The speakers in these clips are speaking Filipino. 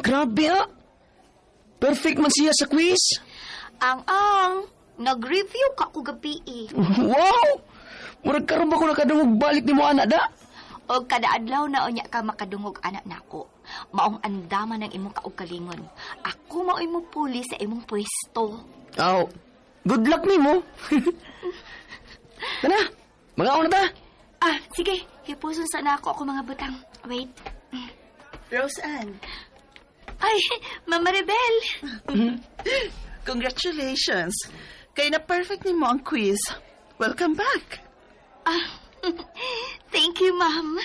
Grabe ha. Perfect man siya sa quiz. Ang, nag-review ka ko gabi eh. Wow! Murag karon ba ko nakadungog balik ni mo anak da? O kada adlaw na unya ka makadungog anak nako. Maong andaman ng imong kaugalingon. Ako mao imong puli sa imong pwesto. Aw, good luck ni mo. Tana, mga una ta. Sige. Hipuson sa nako ako mga butang. Wait. Roseanne, Ay, Mama Rebel. congratulations. Kaya na perfect ni mo ang quiz. Welcome back. Thank you, ma'am.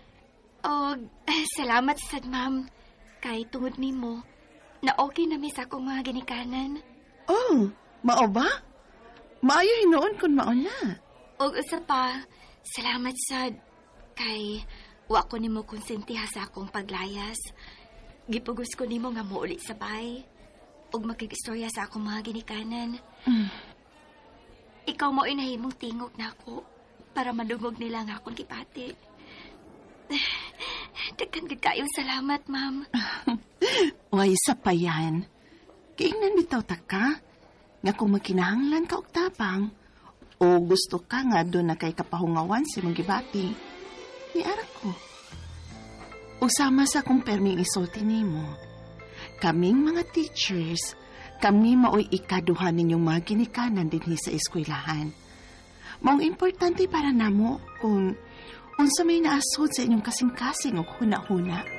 Salamat sad, ma'am. Kay tungod nimo na okay na mi sa akong mga ginikanan. Oh, mao ba? Maayo hinoon kung mao na. Og usa pa, salamat sad kay wa ko nimo konsentiha sa akong paglayas. Gipugos ko nimo nga muuli sa bay og makig-istorya sa akong mga ginikanan. Ikaw mo inahimong tingog nako para madungog nila nga akong kipati. Daghan gid kayong salamat, ma'am. Way sa pa yan. Kaingnan bitaw ta ka, nga kung magkinahanglan ka og tapang, o gusto ka nga doon na kay kapahungawan si mong gibati, niara ko. O sama sa kong perming isulti nimo. Kaming mga teachers, kami maoy ikaduhan ninyong mga ginikanan din sa eskwelahan. Maong importante para namo kung unsa may naasod sa inyong kasing-kasing o huna-huna.